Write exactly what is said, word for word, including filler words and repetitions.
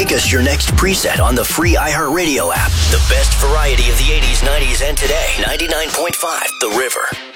Make us your next preset on the free iHeartRadio app. The best variety of the eighties, nineties, and today. ninety-nine point five The River.